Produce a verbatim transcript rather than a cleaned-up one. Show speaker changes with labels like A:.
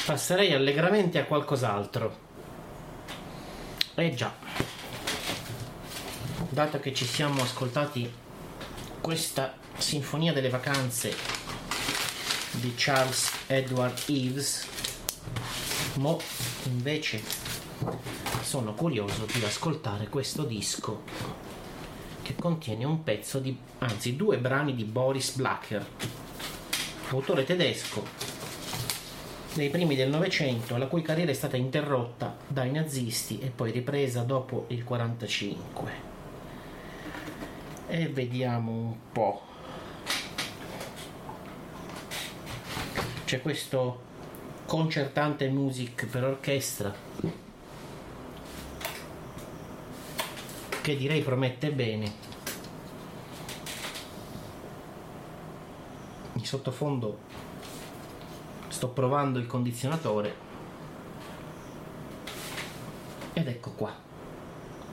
A: passerei allegramente a qualcos'altro. Eh già, dato che ci siamo ascoltati questa Sinfonia delle vacanze di Charles Edward Eves, mo invece sono curioso di ascoltare questo disco che contiene un pezzo di, anzi due brani di Boris Blacher, autore tedesco nei primi del Novecento, la cui carriera è stata interrotta dai nazisti e poi ripresa dopo il quarantacinque. E vediamo un po'. C'è questo concertante music per orchestra che direi promette bene. In sottofondo sto provando il condizionatore ed ecco qua.